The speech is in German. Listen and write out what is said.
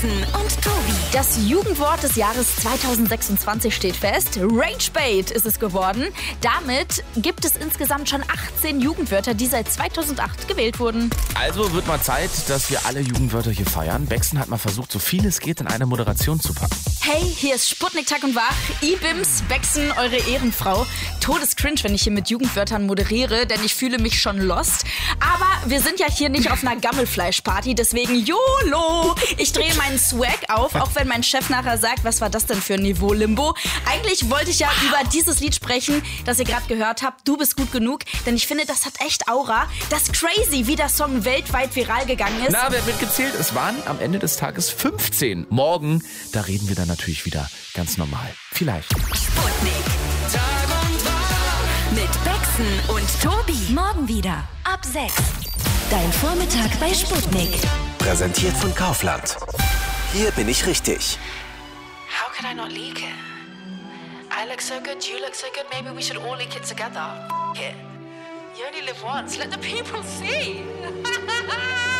Und Tobi. Das Jugendwort des Jahres 2026 steht fest. Ragebait ist es geworden. Damit gibt es insgesamt schon 18 Jugendwörter, die seit 2008 gewählt wurden. Also wird mal Zeit, dass wir alle Jugendwörter hier feiern. Bexen hat mal versucht, so viel es geht in eine Moderation zu packen. Hey, hier ist Sputnik Tag und Wach. Ibims, Bexen, eure Ehrenfrau. Todescringe, wenn ich hier mit Jugendwörtern moderiere, denn ich fühle mich schon lost. Aber wir sind ja hier nicht auf einer Gammelfleischparty, deswegen YOLO! Ich drehe meinen Swag auf, auch wenn mein Chef nachher sagt, was war das denn für ein Niveau-Limbo? Eigentlich wollte ich ja über dieses Lied sprechen, das ihr gerade gehört habt. Du bist gut genug, denn ich finde, das hat echt Aura. Das ist crazy, wie der Song weltweit viral gegangen ist. Na, wer wird gezählt? Es waren am Ende des Tages 15. Morgen, da reden wir dann natürlich wieder ganz normal. Vielleicht. Sputnik. Tag und Wach. Mit Bexen und Tobi. Morgen wieder ab 6. Dein Vormittag bei Sputnik. Präsentiert von Kaufland. Hier bin ich richtig. How could I not leak it? I look so good, you look so good, maybe we should all leak it together. F it. You only live once, let the people see.